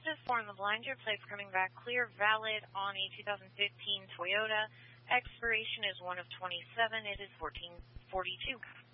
just four on the blind. Your plate's coming back clear, valid on a 2015 Toyota. Expiration is 1 of 27. It is 1442.